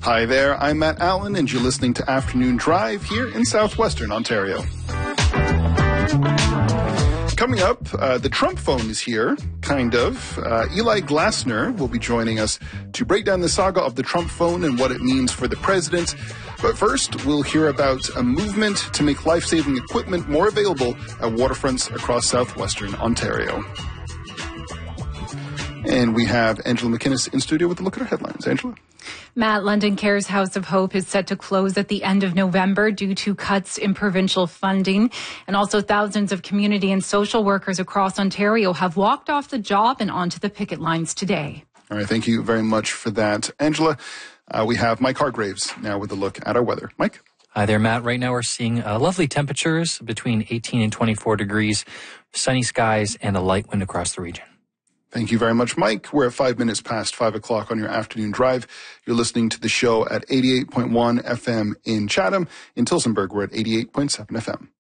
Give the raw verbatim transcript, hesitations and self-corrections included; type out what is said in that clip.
Hi there, I'm Matt Allen, and you're listening to Afternoon Drive here in southwestern Ontario. Coming up, uh, the Trump phone is here, kind of. Uh, Eli Glasner will be joining us to break down the saga of the Trump phone and what it means for the president. But first, we'll hear about a movement to make life-saving equipment more available at waterfronts across southwestern Ontario. And we have Angela McInnes in studio with a look at our headlines. Angela? Matt, London Care's House of Hope is set to close at the end of November due to cuts in provincial funding. And also thousands of community and social workers across Ontario have walked off the job and onto the picket lines today. All right, thank you very much for that. Angela, uh, we have Mike Hargraves now with a look at our weather. Mike? Hi there, Matt. Right now we're seeing uh, lovely temperatures between eighteen and twenty-four degrees, sunny skies, and a light wind across the region. Thank you very much, Mike. We're at five minutes past five o'clock on your afternoon drive. You're listening to the show at eighty-eight point one F M in Chatham. In Tillsonburg, we're at eighty-eight point seven F M.